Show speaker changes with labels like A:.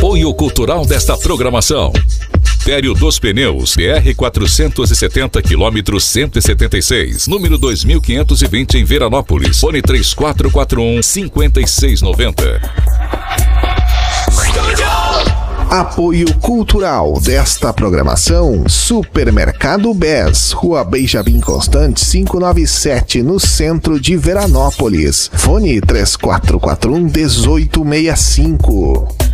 A: Apoio cultural desta programação: Império dos Pneus, BR 470 km 176, número 2520 em Veranópolis. Fone 3441-5690.
B: Apoio cultural desta programação: Supermercado BES, Rua Benjamin Constant 597, no centro de Veranópolis. Fone 3441-1865.